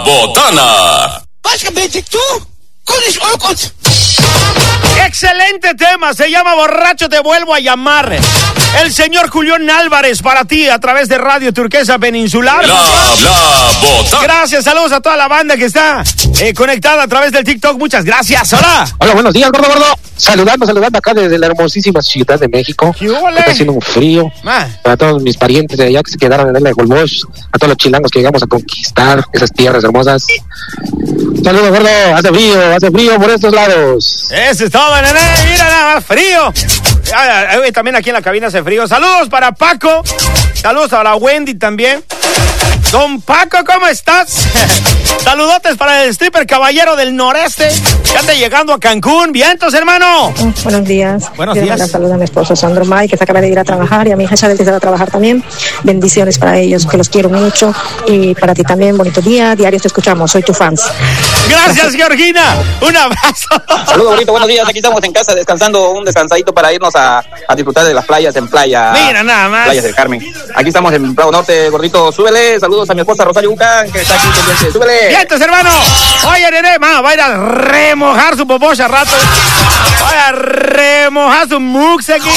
Botana. Básicamente tú, con ojos. Excelente tema, se llama Borracho te vuelvo a llamar. El señor Julián Álvarez para ti a través de Radio Turquesa Peninsular. La Botana. Gracias, saludos a toda la banda que está conectada a través del TikTok. Muchas gracias, hola. Hola, buenos días, gordo. Saludando acá desde la hermosísima Ciudad de México. Está haciendo un frío. Para todos mis parientes de allá que se quedaron en la Golbosch, a todos los chilangos que llegamos a conquistar esas tierras hermosas. Saludos, gordo. Hace frío por estos lados. Eso es todo, nene. Mira, nada más frío. También aquí en la cabina hace frío. Saludos para Paco. Saludos a la Wendy también. Don Paco, ¿cómo estás? Saludotes para el stripper caballero del noreste que anda llegando a Cancún. Vientos, hermano. Buenos días. Buenos Quiero días. mandar saludos a mi esposo Sandro May, que se acaba de ir a trabajar, y a mi hija Isabel, que se va a trabajar también. Bendiciones para ellos, que los quiero mucho. Y para ti también, bonito día. Diario te escuchamos, soy tu fans. Gracias, Georgina. Un abrazo. Saludos, bonito, buenos días. Aquí estamos en casa descansando, un descansadito para irnos a disfrutar de las playas en Playa. Mira, nada más. Playas del Carmen. Aquí estamos en Prado Norte, gordito. Súbele. Saludos a mi esposa Rosario Bucán, que está aquí pendiente. Súbele. Vientos, hermano. Oye, nene, va a ir a remojar su popocha a rato. Va a remojar su mux aquí.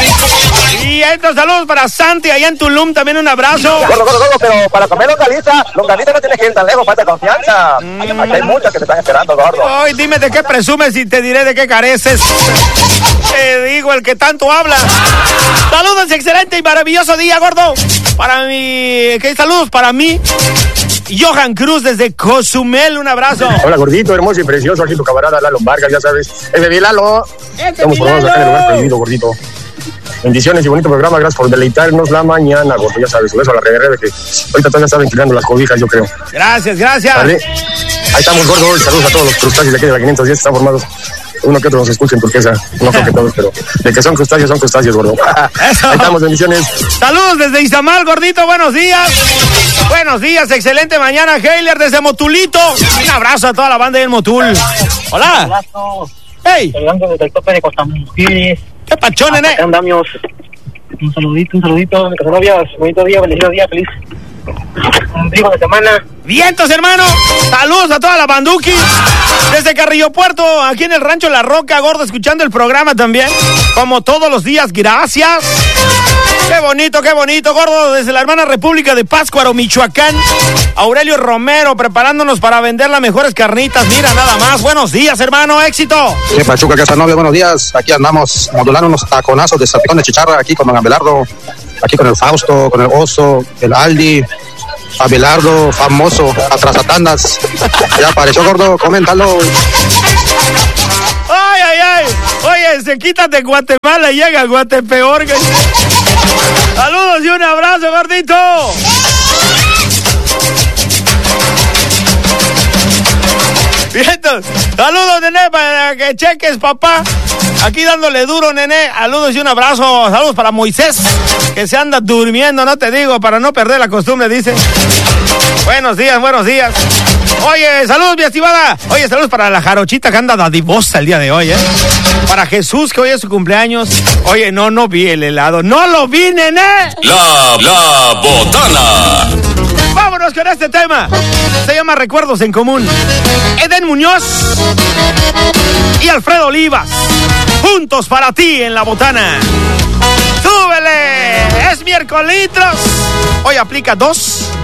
Y estos saludos para Santi allá en Tulum, también un abrazo. Gordo, pero para comer longaniza no tienes que ir tan lejos, falta confianza. Aquí hay muchas que te están esperando, gordo. Hoy dime de qué presumes y te diré de qué careces. Te digo el que tanto habla. Saludos, excelente y maravilloso día, gordo. Para mi... Saludos para mí. Johan Cruz desde Cozumel, un abrazo. Hola, gordito, hermoso y precioso, aquí tu camarada Lalo Vargas, ya sabes. Es de Lalo. Estamos formados acá en el lugar prohibido, gordito. Bendiciones y bonito programa, gracias por deleitarnos la mañana, gordo, ya sabes. Un beso a la reverrebe que ahorita todavía están ventilando las cobijas, yo creo. Gracias. ¿Vale? Ahí estamos, gordo, saludos a todos los crustáceos de aquí de la 510, están formados. Uno que otro nos escucha en turquesa, no creo que todos, pero de que son crustáceos, gordo. Ahí estamos, bendiciones. Saludos desde Izamal, gordito, buenos días. Buenos días, excelente mañana, Heiler desde Motulito. Un abrazo a toda la banda del Motul. Hola. Hey. Saludando desde el tope de Costa Mujeres. ¿Qué pachón, nene? Andamios. Un saludito, mi casa novia. Bonito día, bendecido día, feliz. Un trigo de semana. Vientos, hermano. Saludos a toda la banduki. Desde Carrillo Puerto, aquí en el Rancho La Roca, gordo, escuchando el programa también. Como todos los días, gracias. Qué bonito, gordo. Desde la hermana República de Pátzcuaro, Michoacán. Aurelio Romero, preparándonos para vender las mejores carnitas. Mira, nada más. Buenos días, hermano. Éxito. ¿Qué pachuca, casa noble? Buenos días. Aquí andamos modulando unos taconazos de salpicón de chicharra, aquí con don Abelardo, aquí con el Fausto, con el Oso, el Aldi, Abelardo, famoso, atrasatandas. Ya apareció, gordo, coméntalo. Ay. Oye, se quita de Guatemala y llega a Guatepeor. Saludos y un abrazo, gordito. Vientos. Saludos, nene, para que cheques, papá. Aquí dándole duro, nene. Saludos y un abrazo. Saludos para Moisés, que se anda durmiendo, no te digo, para no perder la costumbre, dice. Buenos días. Oye, saludos, mi estimada. Oye, saludos para la jarochita que anda dadivosa el día de hoy, Para Jesús, que hoy es su cumpleaños. Oye, no vi el helado. ¡No lo vi, nene! La Botana. Vámonos con este tema. Se llama Recuerdos en Común. Eden Muñoz y Alfredo Olivas. Juntos para ti en La Botana. ¡Súbele! Es miércoles. Hoy aplica 2